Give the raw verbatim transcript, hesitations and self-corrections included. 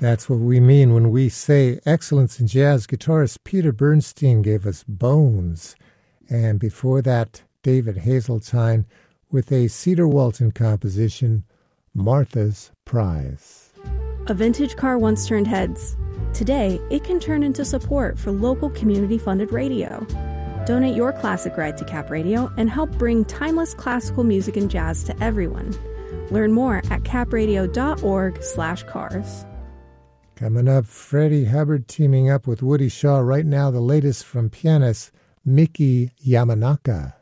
That's what we mean when we say excellence in jazz. Guitarist Peter Bernstein gave us Bones. And before that, David Hazeltine with a Cedar Walton composition, Martha's Prize. A vintage car once turned heads. Today, it can turn into support for local community-funded radio. Donate your classic ride to Cap Radio and help bring timeless classical music and jazz to everyone. Learn more at capradio.org slash cars. Coming up, Freddie Hubbard teaming up with Woody Shaw. Right now, the latest from pianist Miki Yamanaka.